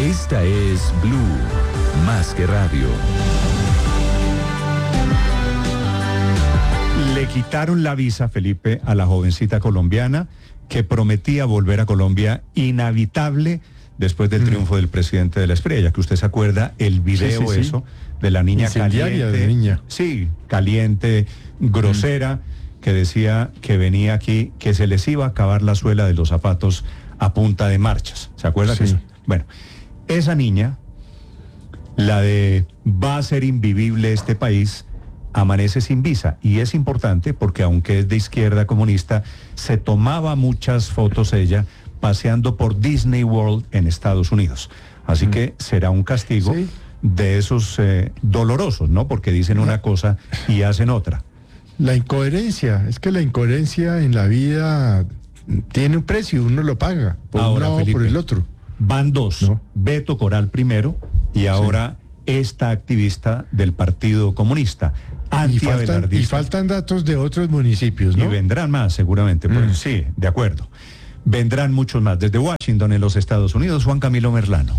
Esta es Blue, más que radio. Le quitaron la visa, Felipe, a la jovencita colombiana que prometía volver a Colombia inhabitable después del triunfo del presidente de la Espriella, que usted se acuerda, el video Sí. eso de la niña Incendiaria caliente. de niña. Sí, caliente, grosera, que decía que venía aquí, que se les iba a acabar la suela de los zapatos a punta de marchas. ¿Se acuerda? Sí. Bueno, esa niña, la de va a ser invivible este país, amanece sin visa. Y es importante porque aunque es de izquierda comunista, se tomaba muchas fotos ella paseando por Disney World en Estados Unidos. Así que será un castigo de esos dolorosos, ¿no? Porque dicen una cosa y hacen otra. La incoherencia, es que la incoherencia en la vida tiene un precio, uno lo paga, por Ahora, un lado o Felipe, por el otro. Van dos, ¿No? Beto Coral primero y ahora esta activista del Partido Comunista, Y anti-abelardista. faltan datos de otros municipios, ¿no? Y vendrán más, seguramente. Pues, sí, de acuerdo. Vendrán muchos más. Desde Washington, en los Estados Unidos, Juan Camilo Merlano.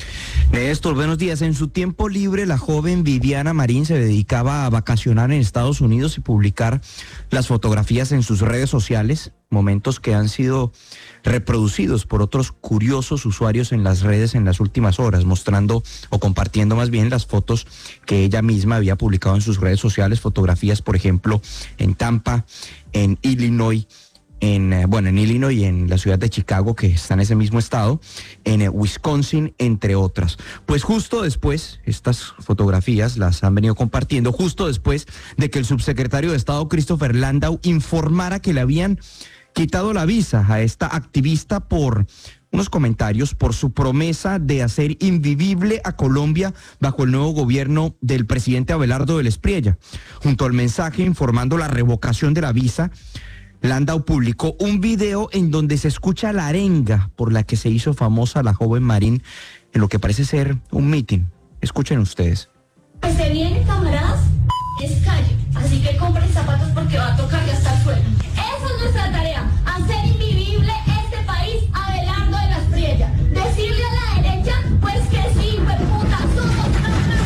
Néstor, buenos días. En su tiempo libre, la joven Viviana Marín se dedicaba a vacacionar en Estados Unidos y publicar las fotografías en sus redes sociales, momentos que han sido reproducidos por otros curiosos usuarios en las redes en las últimas horas, mostrando o compartiendo más bien las fotos que ella misma había publicado en sus redes sociales, fotografías, por ejemplo, en Tampa, en Illinois, en Illinois y en la ciudad de Chicago, que está en ese mismo estado, en Wisconsin, entre otras. Pues justo después, estas fotografías las han venido compartiendo, justo después de que el subsecretario de Estado, Christopher Landau, informara que le habían quitado la visa a esta activista por unos comentarios, por su promesa de hacer invivible a Colombia bajo el nuevo gobierno del presidente Abelardo del Espriella. Junto al mensaje informando la revocación de la visa, Landau publicó un video en donde se escucha la arenga por la que se hizo famosa la joven Marín en lo que parece ser un mitin. Escuchen ustedes. Pues se vienen, camaradas, es calle, así que compren zapatos porque va a tocar gastar sueldo. Esa es nuestra tarea, hacer invivible este país a Abelardo de la Espriella. Decirle a la derecha, pues que sí, hueputa, somos una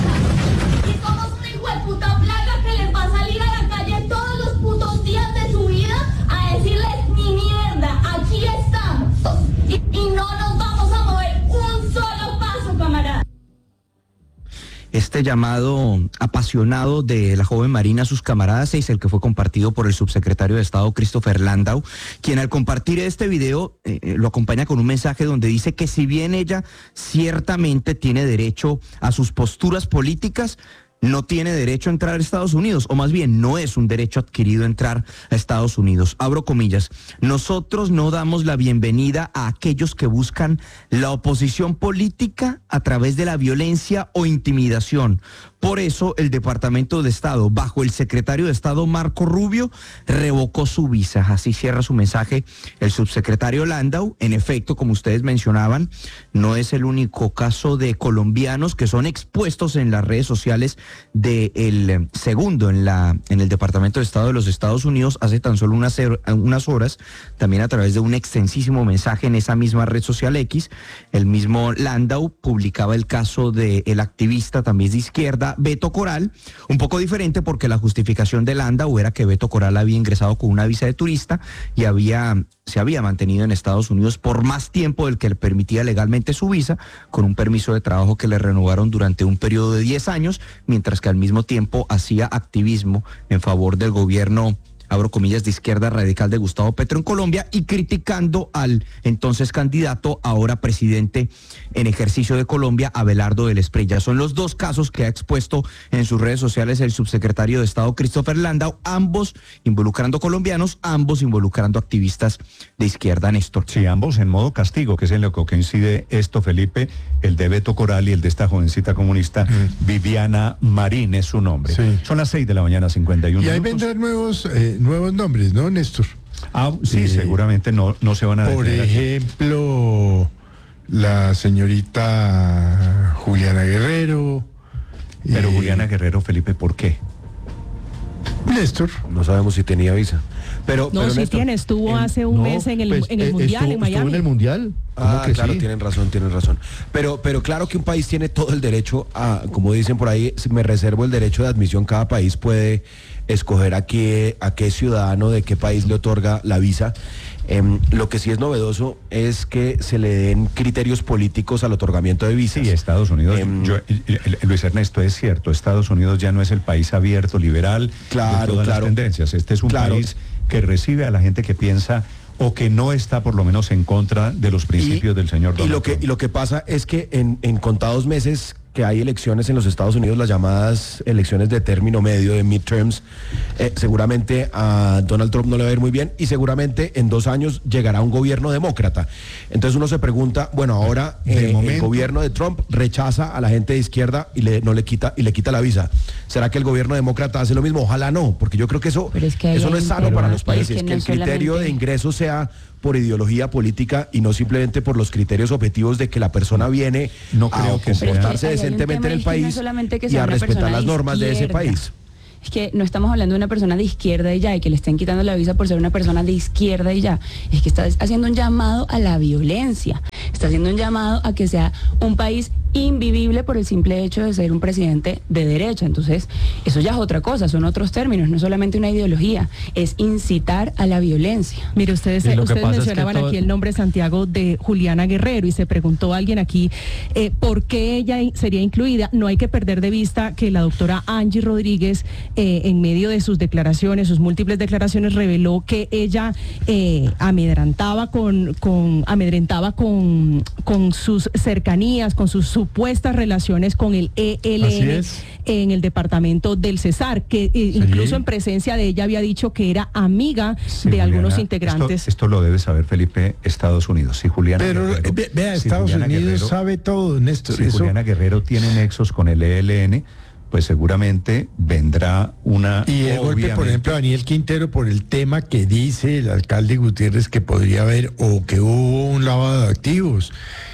plaga. Y somos una hijueputa plaga que les va a salir a la calle todos los putos días de su vida a decirles, ni mierda, aquí estamos. Y no nos vamos a mover un solo paso, camaradas. Este llamado apasionado de la joven Marín a sus camaradas es el que fue compartido por el subsecretario de Estado, Christopher Landau, quien al compartir este video lo acompaña con un mensaje donde dice que si bien ella ciertamente tiene derecho a sus posturas políticas, no tiene derecho a entrar a Estados Unidos, o más bien no es un derecho adquirido entrar a Estados Unidos. Abro comillas, nosotros no damos la bienvenida a aquellos que buscan la oposición política a través de la violencia o intimidación. Por eso el Departamento de Estado, bajo el secretario de Estado Marco Rubio, revocó su visa. Así cierra su mensaje el subsecretario Landau. En efecto, como ustedes mencionaban, no es el único caso de colombianos que son expuestos en las redes sociales del segundo en el Departamento de Estado de los Estados Unidos hace tan solo unas horas, también a través de un extensísimo mensaje en esa misma red social X. El mismo Landau publicaba el caso del activista también de izquierda, Beto Coral, un poco diferente porque la justificación de Landau era que Beto Coral había ingresado con una visa de turista y se había mantenido en Estados Unidos por más tiempo del que le permitía legalmente su visa, con un permiso de trabajo que le renovaron durante un periodo de 10 años, mientras que al mismo tiempo hacía activismo en favor del gobierno, abro comillas, de izquierda radical de Gustavo Petro en Colombia, y criticando al entonces candidato, ahora presidente en ejercicio de Colombia, Abelardo del Espriella. Son los dos casos que ha expuesto en sus redes sociales el subsecretario de Estado Christopher Landau, ambos involucrando colombianos, ambos involucrando activistas de izquierda, Néstor. Sí, ambos en modo castigo, que es en lo que coincide esto, Felipe, el de Beto Coral y el de esta jovencita comunista, Viviana Marín es su nombre. Sí. Son las 6:51 Y ahí minutos. vendrán nuevos nombres, ¿no, Néstor? Sí, seguramente no se van a Por detener aquí. ejemplo, la señorita Juliana Guerrero. Pero Juliana Guerrero, Felipe, ¿por qué? Néstor. No sabemos si tenía visa. Pero No, sí Néstor, estuvo hace un mes en el Mundial en Miami. ¿Estuvo en el Mundial? ¿Cómo que claro, sí? tienen razón. Pero claro que un país tiene todo el derecho a, como dicen por ahí, me reservo el derecho de admisión. Cada país puede escoger a qué ciudadano de qué país le otorga la visa. Lo que sí es novedoso es que se le den criterios políticos al otorgamiento de visas. Sí, Estados Unidos, Luis Ernesto, es cierto, Estados Unidos ya no es el país abierto, liberal, de todas las tendencias. Este es un país que recibe a la gente que piensa o que no está por lo menos en contra de los principios del señor Donald Trump. Y lo que pasa es que en contados meses que hay elecciones en los Estados Unidos, las llamadas elecciones de término medio, de midterms, seguramente a Donald Trump no le va a ir muy bien y seguramente en 2 años llegará un gobierno demócrata. Entonces uno se pregunta, bueno, ahora el gobierno de Trump rechaza a la gente de izquierda y le quita la visa. ¿Será que el gobierno demócrata hace lo mismo? Ojalá no, porque yo creo que eso no es sano para los países, que el criterio de ingreso sea por ideología política y no simplemente por los criterios objetivos de que la persona viene a comportarse decentemente en el país y a respetar las normas de ese país. Es que no estamos hablando de una persona de izquierda y ya, y que le estén quitando la visa por ser una persona de izquierda y ya. Es que está haciendo un llamado a la violencia, está haciendo un llamado a que sea un país invivible por el simple hecho de ser un presidente de derecha. Entonces, eso ya es otra cosa, son otros términos, no solamente una ideología, es incitar a la violencia. Mire, ustedes mencionaban aquí el nombre Santiago de Juliana Guerrero y se preguntó alguien aquí por qué ella sería incluida. No hay que perder de vista que la doctora Angie Rodríguez, en medio de sus declaraciones, sus múltiples declaraciones, reveló que ella amedrentaba con sus cercanías, con sus supuestas relaciones con el ELN en el departamento del Cesar, que incluso en presencia de ella había dicho que era amiga de algunos integrantes. Esto lo debe saber, Felipe, Estados Unidos. Si Juliana Guerrero, vea, Estados Unidos sabe todo, Néstor. Si Juliana Guerrero tiene nexos con el ELN, pues seguramente vendrá una... Y el golpe, por ejemplo, a Daniel Quintero por el tema que dice el alcalde Gutiérrez que podría haber o que hubo un lavado de activos.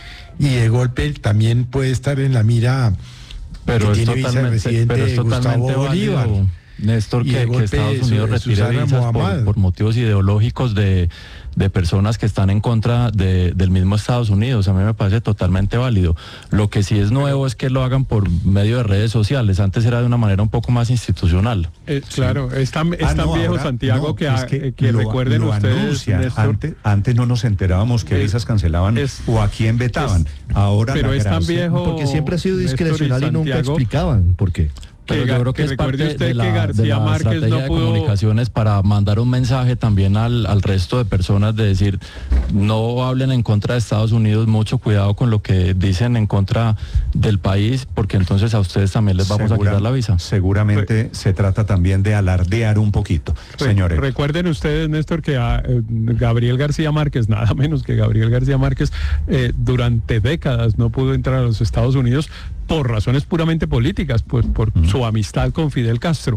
Y el golpe también puede estar en la mira, pero es totalmente válido, Néstor, que Estados Unidos retire visas por motivos ideológicos de personas que están en contra del mismo Estados Unidos. A mí me parece totalmente válido. Lo que sí es nuevo es que lo hagan por medio de redes sociales. Antes era de una manera un poco más institucional. Claro, es tan viejo, Santiago, que recuerden ustedes, Néstor, antes no nos enterábamos qué visas cancelaban o a quién vetaban. Ahora pero es tan viejo, porque siempre ha sido discrecional y nunca explicaban por qué. Pero yo creo que es parte de la estrategia no de comunicaciones para mandar un mensaje también al resto de personas de decir, no hablen en contra de Estados Unidos, mucho cuidado con lo que dicen en contra del país, porque entonces a ustedes también les vamos a quitar la visa. Seguramente se trata también de alardear un poquito, señores. Recuerden ustedes, Néstor, que a Gabriel García Márquez, nada menos que Gabriel García Márquez, durante décadas no pudo entrar a los Estados Unidos por razones puramente políticas, pues por su amistad con Fidel Castro.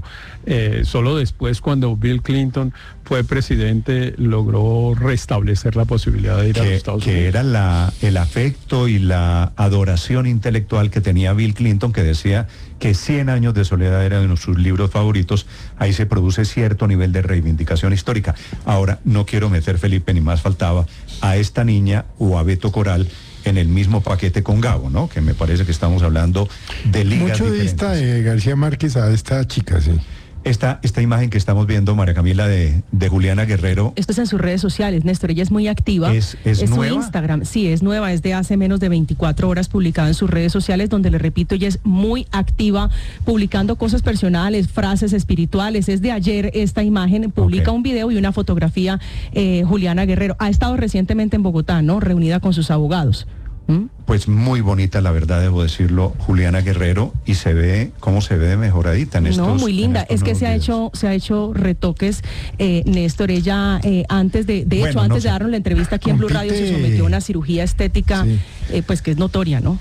Solo después, cuando Bill Clinton fue presidente, logró restablecer la posibilidad de ir a los Estados Unidos. Que era el afecto y la adoración intelectual que tenía Bill Clinton, que decía que 100 años de soledad era uno de sus libros favoritos. Ahí se produce cierto nivel de reivindicación histórica. Ahora, no quiero meter, Felipe, ni más faltaba, a esta niña o a Beto Coral en el mismo paquete con Gabo, ¿no? Que me parece que estamos hablando de ligas mucho diferentes. De esta de García Márquez a esta chica, sí. Esta imagen que estamos viendo, María Camila, de Juliana Guerrero. Esto es en sus redes sociales, Néstor. Ella es muy activa. ¿Es su nueva? Instagram. Sí, es nueva. Es de hace menos de 24 horas publicada en sus redes sociales, donde, le repito, ella es muy activa, publicando cosas personales, frases espirituales. Es de ayer esta imagen. Publica un video y una fotografía, Juliana Guerrero. Ha estado recientemente en Bogotá, ¿no? Reunida con sus abogados. Pues muy bonita, la verdad, debo decirlo, Juliana Guerrero, y se ve cómo se ve de mejoradita en estos. No, muy linda. Es que se ha hecho retoques, Néstor. Ella antes de darnos la entrevista aquí en Blue Radio, se sometió a una cirugía estética, pues que es notoria, ¿no?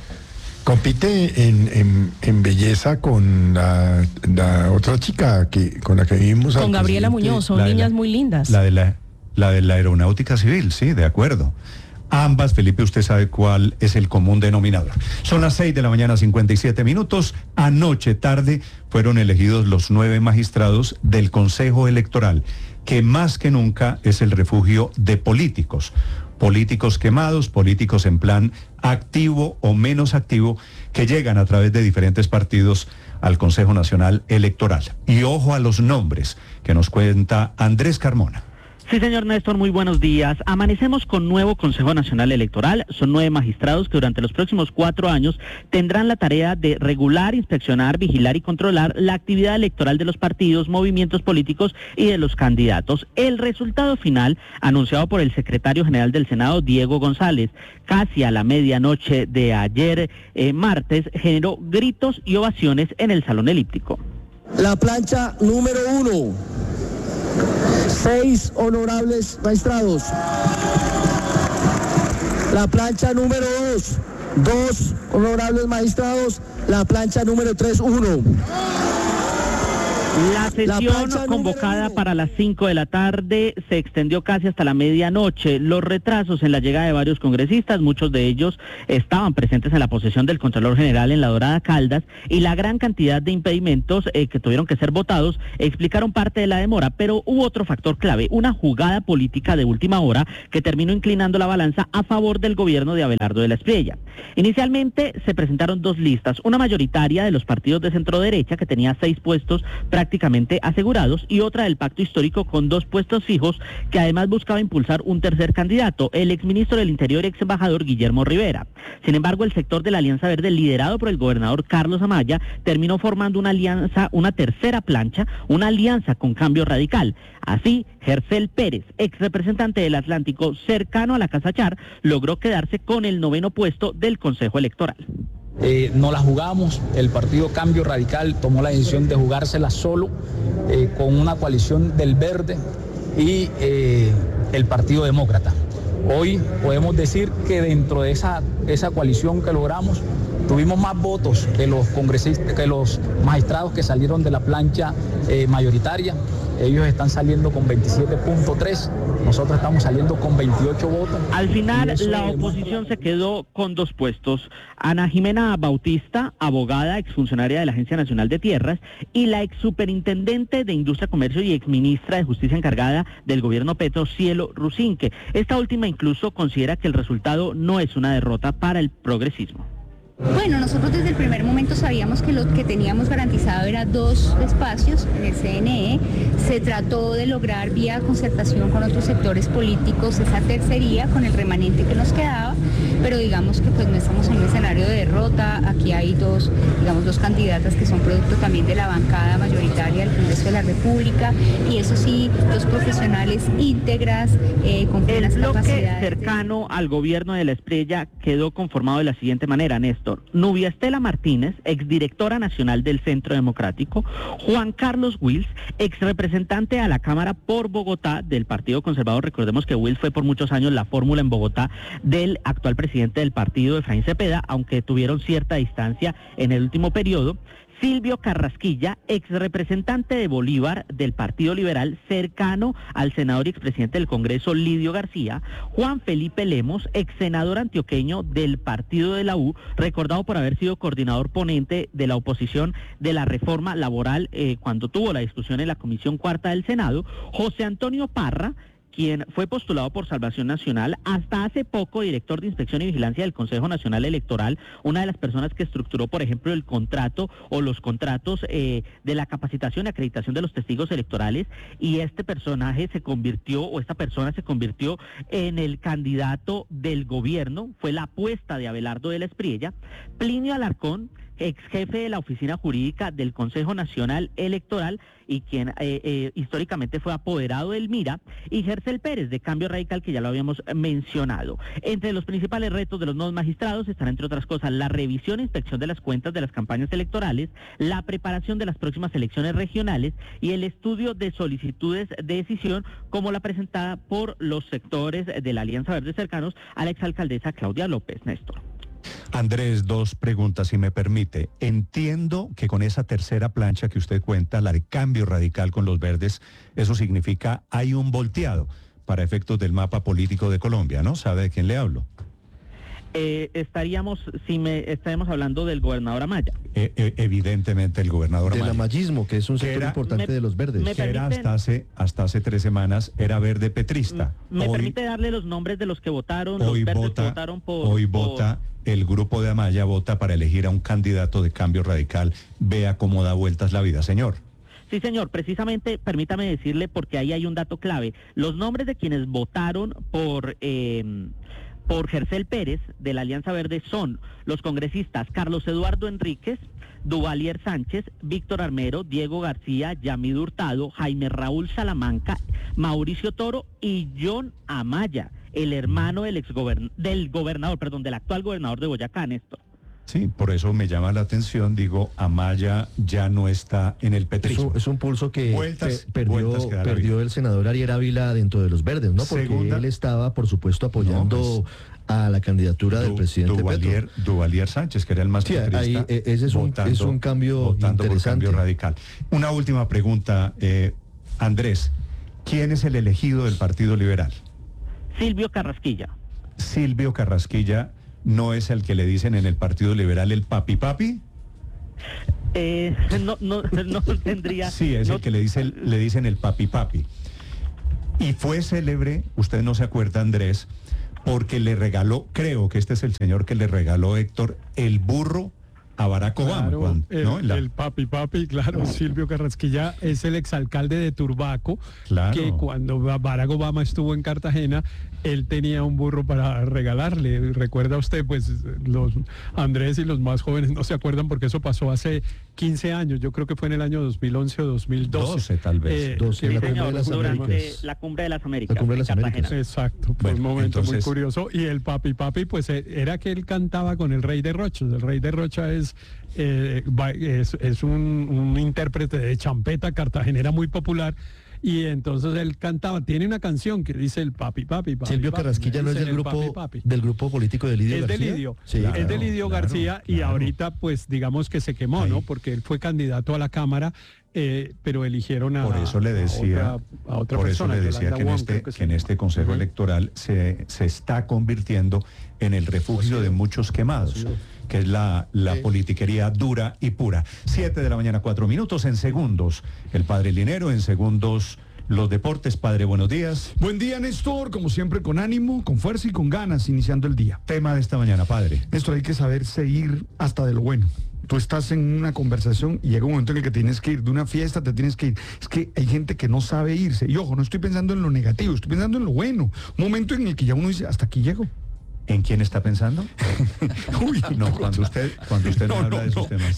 Compite en belleza con la otra chica con la que vivimos. Con Gabriela Muñoz, son niñas muy lindas. La de la aeronáutica civil, sí, de acuerdo. Ambas, Felipe, usted sabe cuál es el común denominador. Son las 6:57 a.m. Anoche tarde fueron elegidos los 9 magistrados del Consejo Electoral, que más que nunca es el refugio de políticos. Políticos quemados, políticos en plan activo o menos activo, que llegan a través de diferentes partidos al Consejo Nacional Electoral. Y ojo a los nombres que nos cuenta Andrés Carmona. Sí, señor Néstor, muy buenos días. Amanecemos con nuevo Consejo Nacional Electoral. Son 9 magistrados que durante los próximos 4 años tendrán la tarea de regular, inspeccionar, vigilar y controlar la actividad electoral de los partidos, movimientos políticos y de los candidatos. El resultado final, anunciado por el secretario general del Senado, Diego González, casi a la medianoche de ayer, martes, generó gritos y ovaciones en el Salón Elíptico. La plancha número 1. 6 honorables magistrados. La plancha número 2, 2 honorables magistrados. La plancha número 3, 1. La sesión convocada para las 5 de la tarde se extendió casi hasta la medianoche. Los retrasos en la llegada de varios congresistas, muchos de ellos estaban presentes en la posesión del Contralor General en La Dorada Caldas, y la gran cantidad de impedimentos que tuvieron que ser votados explicaron parte de la demora, pero hubo otro factor clave, una jugada política de última hora que terminó inclinando la balanza a favor del gobierno de Abelardo de la Espriella. Inicialmente se presentaron 2 listas, una mayoritaria de los partidos de centro derecha, que tenía 6 puestos prácticamente asegurados, y otra del pacto histórico con 2 puestos fijos, que además buscaba impulsar un tercer candidato, el exministro del Interior, ex embajador Guillermo Rivera. Sin embargo, el sector de la Alianza Verde, liderado por el gobernador Carlos Amaya, terminó formando una alianza, una tercera plancha, una alianza con Cambio Radical. Así, Gercel Pérez, ex representante del Atlántico, cercano a la Casa Char, logró quedarse con el 9º puesto del Consejo Electoral. No la jugamos, el partido Cambio Radical tomó la decisión de jugársela solo, con una coalición del Verde y el Partido Demócrata. Hoy podemos decir que dentro de esa coalición que logramos, tuvimos más votos que los congresistas, que los magistrados que salieron de la plancha mayoritaria. Ellos están saliendo con 27.3, nosotros estamos saliendo con 28 votos. Al final, la oposición se quedó con 2 puestos. Ana Jimena Bautista, abogada, exfuncionaria de la Agencia Nacional de Tierras, y la exsuperintendente de Industria, Comercio y exministra de Justicia encargada del gobierno Petro, Cielo Rusinque. Esta última incluso considera que el resultado no es una derrota para el progresismo. Bueno, nosotros desde el primer momento sabíamos que lo que teníamos garantizado era 2 espacios en el CNE. Se trató de lograr vía concertación con otros sectores políticos esa tercería con el remanente que nos quedaba, pero digamos que pues no estamos en un escenario de derrota. Aquí hay 2 candidatas que son producto también de la bancada mayoritaria del Congreso de la República, y eso sí, 2 profesionales íntegras con plenas capacidades. El bloque cercano al gobierno de la Espriella quedó conformado de la siguiente manera, Néstor. Nubia Estela Martínez, exdirectora nacional del Centro Democrático; Juan Carlos Wills, exrepresentante a la Cámara por Bogotá del Partido Conservador. Recordemos que Wills fue por muchos años la fórmula en Bogotá del actual presidente del partido, Efraín Cepeda, aunque tuvieron cierta distancia en el último periodo. Silvio Carrasquilla, ex representante de Bolívar del Partido Liberal, cercano al senador y expresidente del Congreso, Lidio García; Juan Felipe Lemos, ex senador antioqueño del Partido de la U, recordado por haber sido coordinador ponente de la oposición de la reforma laboral cuando tuvo la discusión en la Comisión Cuarta del Senado; José Antonio Parra, quien fue postulado por Salvación Nacional, hasta hace poco director de Inspección y Vigilancia del Consejo Nacional Electoral, una de las personas que estructuró, por ejemplo, el contrato o los contratos de la capacitación y acreditación de los testigos electorales, y este personaje se convirtió, o esta persona se convirtió en el candidato del gobierno, fue la apuesta de Abelardo de la Espriella. Plinio Alarcón, ex jefe de la oficina jurídica del Consejo Nacional Electoral y quien históricamente fue apoderado del MIRA, y Gercel Pérez, de Cambio Radical, que ya lo habíamos mencionado. Entre los principales retos de los nuevos magistrados están, entre otras cosas, la revisión e inspección de las cuentas de las campañas electorales, la preparación de las próximas elecciones regionales y el estudio de solicitudes de decisión, como la presentada por los sectores de la Alianza Verde cercanos a la exalcaldesa Claudia López. Néstor. Andrés, 2 preguntas, si me permite. Entiendo que con esa tercera plancha que usted cuenta, la de Cambio Radical con los verdes, eso significa hay un volteado. para efectos del mapa político de Colombia, ¿no? ¿Sabe de quién le hablo? Estaremos hablando del gobernador Amaya. Evidentemente el gobernador Amaya. Del amallismo, que es un sector importante de los verdes. Que era hasta hace 3 semanas, era verde petrista. ¿Me permite darle los nombres de los que votaron? Hoy los verdes vota, votaron por... Hoy vota, el grupo de Amaya vota para elegir a un candidato de Cambio Radical. Vea cómo da vueltas la vida, señor. Sí, señor, precisamente, permítame decirle, porque ahí hay un dato clave. Los nombres de quienes votaron por Gercel Pérez, de la Alianza Verde, son los congresistas Carlos Eduardo Enríquez, Duvalier Sánchez, Víctor Armero, Diego García, Yamid Hurtado, Jaime Raúl Salamanca, Mauricio Toro y John Amaya, el hermano del del actual gobernador de Boyacá, Néstor. Sí, por eso me llama la atención, digo, Amaya ya no está en el petrismo. Es un pulso que perdió el senador Ariel Ávila dentro de los verdes, ¿no? Porque él estaba, por supuesto, apoyando a la candidatura del presidente Petro. Duvalier Sánchez, que era el más petrista. Ahí, ese es un cambio interesante. Por Cambio Radical. Una última pregunta, Andrés, ¿quién es el elegido del Partido Liberal? Silvio Carrasquilla. Silvio Carrasquilla. ¿No es el que le dicen en el Partido Liberal el papi papi? No tendría... Sí, es el que le dicen el papi papi. Y fue célebre, usted no se acuerda, Andrés, porque le regaló, creo que este es el señor que le regaló, Héctor, el burro a Barack Obama. El papi papi, claro, Silvio Carrasquilla es el exalcalde de Turbaco, que cuando Barack Obama estuvo en Cartagena, él tenía un burro para regalarle. Recuerda usted, pues los Andrés y los más jóvenes no se acuerdan porque eso pasó hace 15 años, yo creo que fue en el año 2011 o 2012. 12 tal vez. Durante la Cumbre de las Américas. Exacto, fue un momento muy curioso. Y el papi papi, pues era que él cantaba con el Rey de Rocha. El Rey de Rocha es un intérprete de champeta cartagenera muy popular. Y entonces él cantaba, tiene una canción que dice el papi papi papi. Silvio Carrasquilla no es del grupo político de Lidio García. Es de Lidio, es de Lidio García y ahorita pues digamos que se quemó, ¿no? Porque él fue candidato a la Cámara, pero eligieron a otra persona. Por eso le decía que en este Consejo Electoral se está convirtiendo en el refugio de muchos quemados, que es la politiquería dura y pura. 7:04 a.m, en segundos el padre Linero, en segundos los deportes. Padre, buenos días. Buen día, Néstor, como siempre con ánimo, con fuerza y con ganas, iniciando el día. Tema de esta mañana, padre. Néstor, hay que saberse ir hasta de lo bueno. Tú estás en una conversación y llega un momento en el que tienes que ir, de una fiesta te tienes que ir. Es que hay gente que no sabe irse. Y ojo, no estoy pensando en lo negativo, estoy pensando en lo bueno. Un momento en el que ya uno dice, hasta aquí llego. ¿En quién está pensando? Uy, no, cuando usted no habla de esos temas.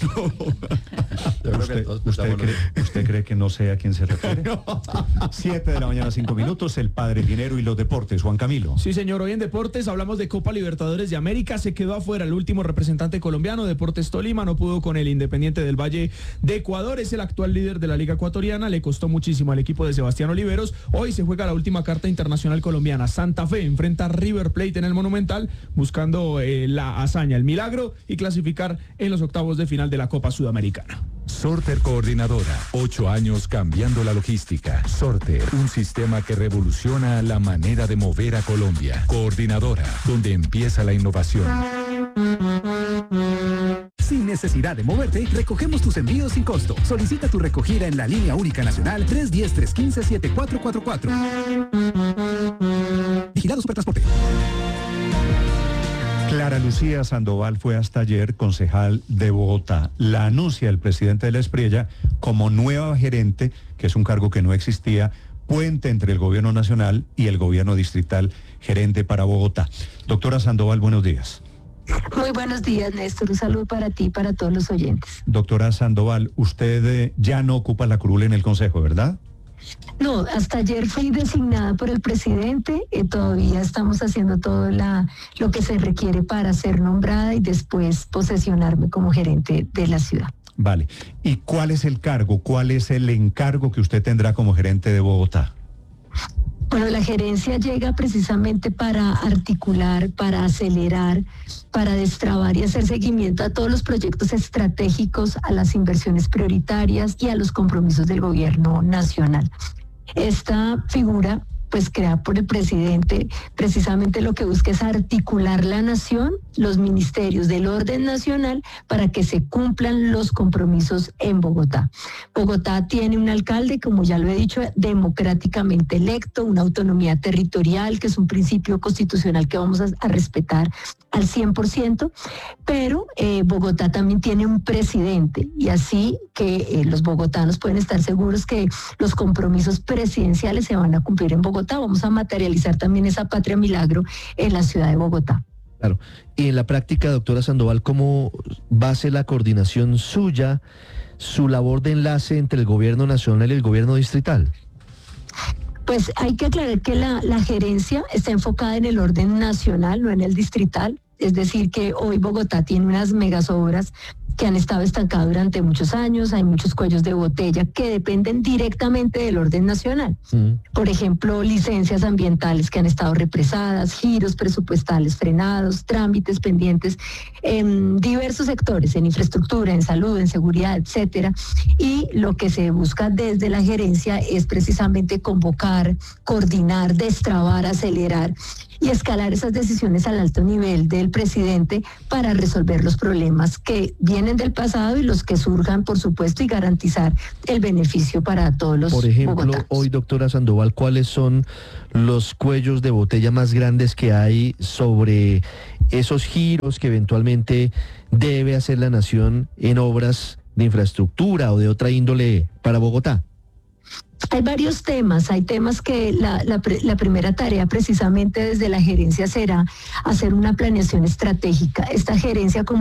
¿Usted cree que no sé a quién se refiere? 7:05 a.m, el padre Linero y los deportes. Juan Camilo. Sí, señor, hoy en deportes hablamos de Copa Libertadores de América. Se quedó afuera el último representante colombiano, Deportes Tolima, no pudo con el Independiente del Valle de Ecuador. Es el actual líder de la Liga Ecuatoriana, le costó muchísimo al equipo de Sebastián Oliveros. Hoy se juega la última carta internacional colombiana. Santa Fe enfrenta a River Plate en el Monumental, buscando la hazaña, el milagro y clasificar en los octavos de final de la Copa Sudamericana. Sorter Coordinadora, 8 años cambiando la logística. Sorter, un sistema que revoluciona la manera de mover a Colombia. Coordinadora, donde empieza la innovación. Sin necesidad de moverte, recogemos tus envíos sin costo. Solicita tu recogida en la línea única nacional 310-315-7444. Vigilado Supertransporte. Clara Lucía Sandoval fue hasta ayer concejal de Bogotá. La anuncia el presidente de la Espriella como nueva gerente, que es un cargo que no existía, puente entre el gobierno nacional y el gobierno distrital, gerente para Bogotá. Doctora Sandoval, buenos días. Muy buenos días, Néstor. Un saludo para ti y para todos los oyentes. Doctora Sandoval, usted ya no ocupa la curul en el consejo, ¿verdad? No, hasta ayer fui designada por el presidente, todavía estamos haciendo todo lo que se requiere para ser nombrada y después posesionarme como gerente de la ciudad. Vale, ¿y cuál es el cargo, cuál es el encargo que usted tendrá como gerente de Bogotá? Bueno, la gerencia llega precisamente para articular, para acelerar, para destrabar y hacer seguimiento a todos los proyectos estratégicos, a las inversiones prioritarias y a los compromisos del gobierno nacional. Esta figura pues creada por el presidente, precisamente lo que busca es articular la nación, los ministerios del orden nacional, para que se cumplan los compromisos en Bogotá. Bogotá tiene un alcalde, como ya lo he dicho, democráticamente electo, una autonomía territorial, que es un principio constitucional que vamos a respetar al 100%, pero Bogotá también tiene un presidente, y así que los bogotanos pueden estar seguros que los compromisos presidenciales se van a cumplir en Bogotá. Vamos a materializar también esa patria milagro en la ciudad de Bogotá. Claro. Y en la práctica, doctora Sandoval, ¿cómo va a ser la coordinación suya, su labor de enlace entre el gobierno nacional y el gobierno distrital? Pues hay que aclarar que la gerencia está enfocada en el orden nacional, no en el distrital. Es decir, que hoy Bogotá tiene unas megasobras que han estado estancadas durante muchos años, hay muchos cuellos de botella que dependen directamente del orden nacional. Por ejemplo, licencias ambientales que han estado represadas, giros presupuestales frenados, trámites pendientes en diversos sectores, en infraestructura, en salud, en seguridad, etcétera. Y lo que se busca desde la gerencia es precisamente convocar, coordinar, destrabar, acelerar y escalar esas decisiones al alto nivel del presidente para resolver los problemas que vienen del pasado y los que surjan, por supuesto, y garantizar el beneficio para todos los Por ejemplo, bogotanos. Hoy, doctora Sandoval, ¿cuáles son los cuellos de botella más grandes que hay sobre esos giros que eventualmente debe hacer la nación en obras de infraestructura o de otra índole para Bogotá? Hay varios temas, hay temas que la primera tarea precisamente desde la gerencia será hacer una planeación estratégica. Esta gerencia, como